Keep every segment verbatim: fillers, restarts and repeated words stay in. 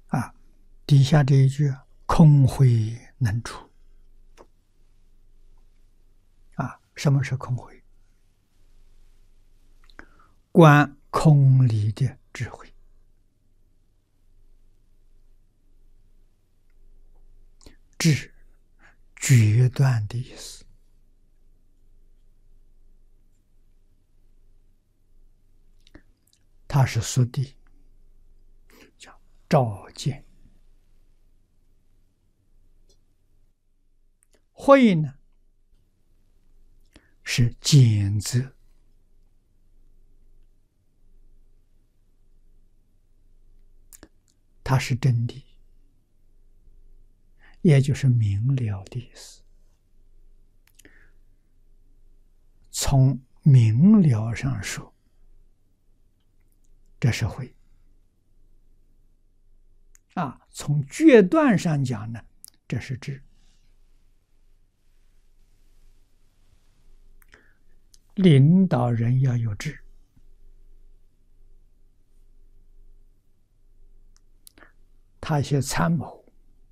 啊，底下这一句空慧能出啊，什么是空慧？观空理的智慧。智，决断的意思。它是速地，叫照见。慧呢，是检测，它是真理，也就是明了的意思。从明了上说，这是慧啊；从决断上讲呢，这是智。领导人要有智，他一些参谋，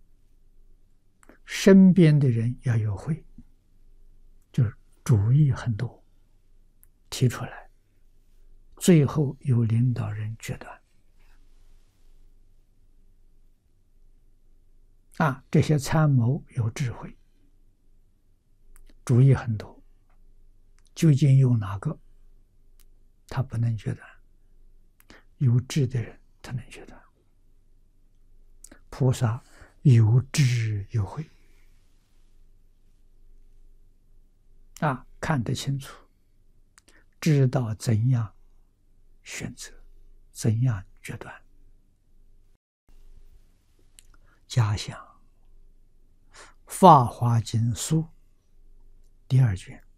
身边的人要有慧，就是主意很多，提出来，最后由领导人决断。啊，这些参谋有智慧，主意很多，究竟用哪个，他不能决断。有智的人他能决断。菩萨有智有慧，啊，看得清楚，知道怎样选择，怎样决断。假想《法华经疏》第二卷